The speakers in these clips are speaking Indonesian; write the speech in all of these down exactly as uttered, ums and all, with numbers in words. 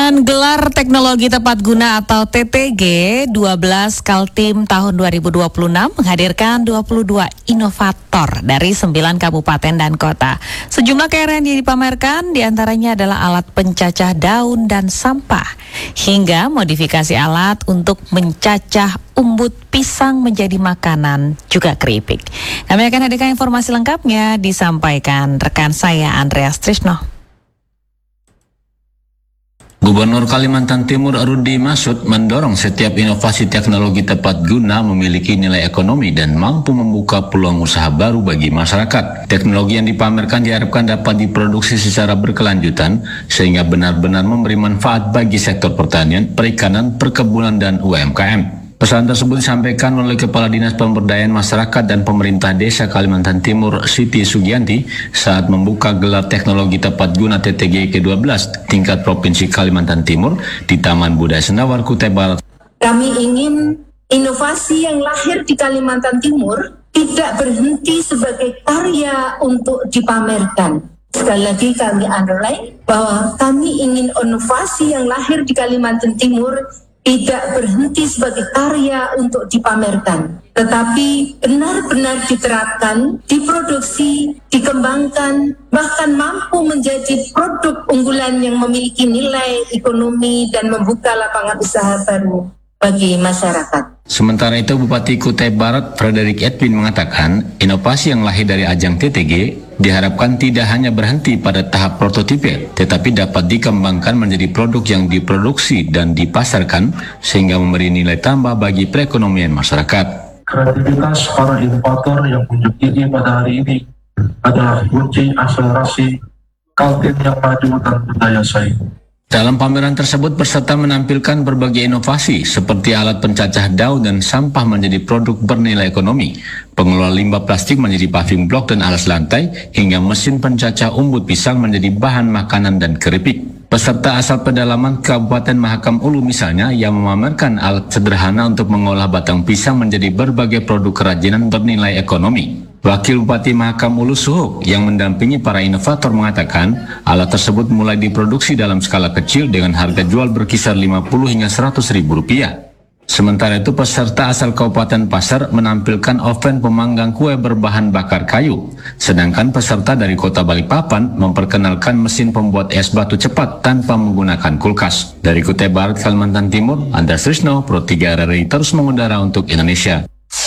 Dan gelar teknologi tepat guna atau T T G dua belas Kaltim tahun dua ribu dua puluh enam menghadirkan dua puluh dua inovator dari sembilan kabupaten dan kota. Sejumlah kekayaan yang dipamerkan diantaranya adalah alat pencacah daun dan sampah, hingga modifikasi alat untuk mencacah umbut pisang menjadi makanan, juga keripik. Kami akan hadirkan informasi lengkapnya disampaikan rekan saya Andreas Trisno. Gubernur Kalimantan Timur Rudy Masud mendorong setiap inovasi teknologi tepat guna memiliki nilai ekonomi dan mampu membuka peluang usaha baru bagi masyarakat. Teknologi yang dipamerkan diharapkan dapat diproduksi secara berkelanjutan sehingga benar-benar memberi manfaat bagi sektor pertanian, perikanan, perkebunan, dan U M K M. Pesan tersebut disampaikan oleh Kepala Dinas Pemberdayaan Masyarakat dan Pemerintah Desa Kalimantan Timur Siti Sugianti saat membuka gelar teknologi tepat guna T T G ke dua belas tingkat Provinsi Kalimantan Timur di Taman Budaya Sendawar, Kutai Barat. Kami ingin inovasi yang lahir di Kalimantan Timur tidak berhenti sebagai karya untuk dipamerkan. Sekali lagi kami underline bahwa kami ingin inovasi yang lahir di Kalimantan Timur tidak berhenti sebagai karya untuk dipamerkan, tetapi benar-benar diterapkan, diproduksi, dikembangkan, bahkan mampu menjadi produk unggulan yang memiliki nilai ekonomi dan membuka lapangan usaha baru bagi masyarakat. Sementara itu, Bupati Kutai Barat Frederick Edwin mengatakan inovasi yang lahir dari ajang T T G diharapkan tidak hanya berhenti pada tahap prototipe, tetapi dapat dikembangkan menjadi produk yang diproduksi dan dipasarkan sehingga memberi nilai tambah bagi perekonomian masyarakat. Kreativitas para inovator yang unjuk gigi pada hari ini adalah kunci akselerasi Kaltim yang maju dan berdaya saing. Dalam pameran tersebut, peserta menampilkan berbagai inovasi seperti alat pencacah daun dan sampah menjadi produk bernilai ekonomi, pengelola limbah plastik menjadi paving block dan alas lantai, hingga mesin pencacah umbut pisang menjadi bahan makanan dan keripik. Peserta asal pedalaman Kabupaten Mahakam Ulu misalnya yang memamerkan alat sederhana untuk mengolah batang pisang menjadi berbagai produk kerajinan bernilai ekonomi. Wakil Bupati Mahakam Ulu Suhuk yang mendampingi para inovator mengatakan alat tersebut mulai diproduksi dalam skala kecil dengan harga jual berkisar lima puluh hingga seratus ribu rupiah. Sementara itu, peserta asal Kabupaten Pasar menampilkan oven pemanggang kue berbahan bakar kayu. Sedangkan peserta dari Kota Balikpapan memperkenalkan mesin pembuat es batu cepat tanpa menggunakan kulkas. Dari Kutai Barat, Kalimantan Timur, Andreas Trisno, Pro tiga R R I terus mengudara untuk Indonesia.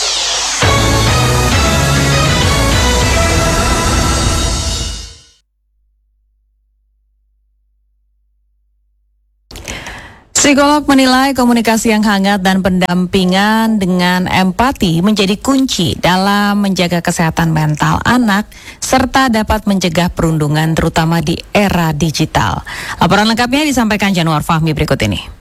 Psikolog menilai komunikasi yang hangat dan pendampingan dengan empati menjadi kunci dalam menjaga kesehatan mental anak serta dapat mencegah perundungan terutama di era digital. Laporan lengkapnya disampaikan Januar Fahmi berikut ini.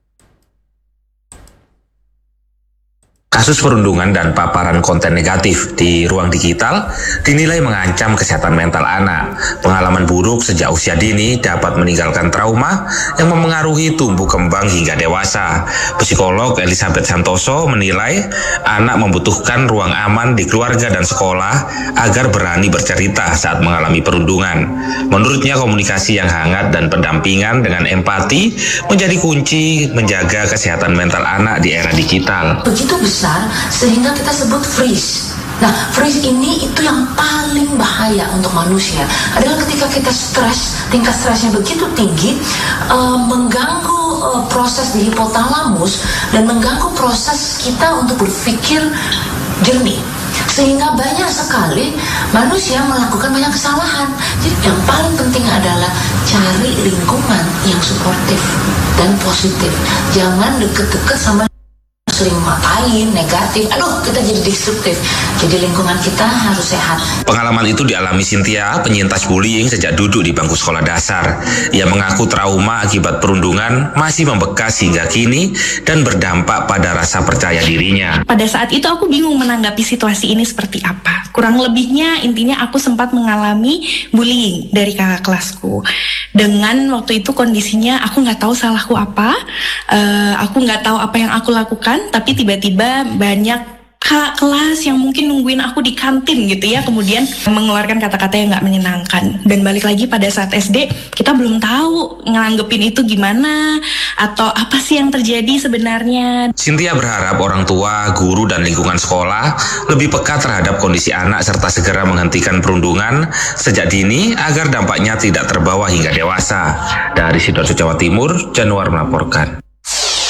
Kasus perundungan dan paparan konten negatif di ruang digital dinilai mengancam kesehatan mental anak. Pengalaman buruk sejak usia dini dapat meninggalkan trauma yang memengaruhi tumbuh kembang hingga dewasa. Psikolog Elizabeth Santoso menilai anak membutuhkan ruang aman di keluarga dan sekolah agar berani bercerita saat mengalami perundungan. Menurutnya, komunikasi yang hangat dan pendampingan dengan empati menjadi kunci menjaga kesehatan mental anak di era digital. Begitu besar sehingga kita sebut freeze. Nah, freeze ini itu yang paling bahaya untuk manusia adalah ketika kita stres, tingkat stresnya begitu tinggi, uh, mengganggu uh, proses di hipotalamus dan mengganggu proses kita untuk berpikir jernih. Sehingga banyak sekali manusia melakukan banyak kesalahan. Jadi yang paling penting adalah cari lingkungan yang suportif dan positif. Jangan deket-deket sama sering ngapain, negatif, aduh kita jadi destruktif. Jadi lingkungan kita harus sehat. Pengalaman itu dialami Cynthia, penyintas bullying sejak duduk di bangku sekolah dasar. Ia mengaku trauma akibat perundungan masih membekas hingga kini dan berdampak pada rasa percaya dirinya. Pada saat itu aku bingung menanggapi situasi ini seperti apa. Kurang lebihnya intinya aku sempat mengalami bullying dari kakak kelasku. Dengan waktu itu kondisinya aku nggak tahu salahku apa, uh, aku nggak tahu apa yang aku lakukan, tapi tiba-tiba banyak kakak kelas yang mungkin nungguin aku di kantin gitu ya, kemudian mengeluarkan kata-kata yang nggak menyenangkan. Dan balik lagi pada saat S D, kita belum tahu ngelanggepin itu gimana, atau apa sih yang terjadi sebenarnya. Cynthia berharap orang tua, guru, dan lingkungan sekolah lebih peka terhadap kondisi anak serta segera menghentikan perundungan sejak dini agar dampaknya tidak terbawa hingga dewasa. Dari Sidoarjo, Jawa Timur, Januar melaporkan.